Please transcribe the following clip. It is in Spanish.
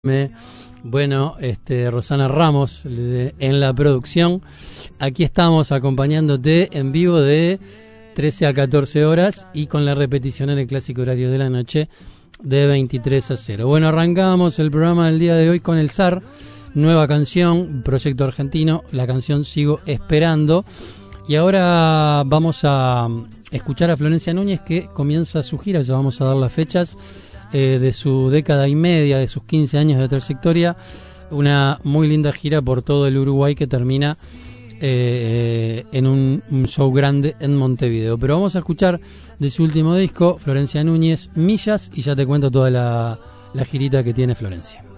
Bueno, Rosana Ramos en la producción. Aquí estamos acompañándote en vivo de 13 a 14 horas y con la repetición en el clásico horario de la noche de 23 a 0. Bueno, arrancamos el programa del día de hoy con el zar, nueva canción, proyecto argentino, la canción Sigo Esperando. Y ahora vamos a escuchar a Florencia Núñez, que comienza su gira. Ya vamos a dar las fechas de su década y media, de sus 15 años de trayectoria. Una muy linda gira por todo el Uruguay que termina en un show grande en Montevideo. Pero vamos a escuchar de su último disco, Florencia Núñez, Millas, y ya te cuento toda la girita que tiene Florencia.